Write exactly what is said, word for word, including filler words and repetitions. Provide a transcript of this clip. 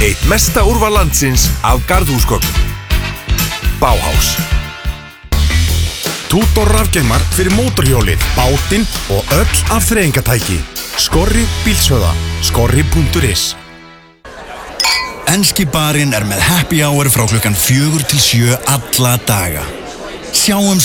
Eitt mesta úrval landsins af garðhúsgögnum. Bauhaus. Tútor rafgeymar fyrir mótorhjólið, bátinn og öll afþreyingatæki. Skorri bílsöða. Skorri punktur is. Enski barinn er með happy hour frá klukkan fjögur til sjö alla daga. Sjáum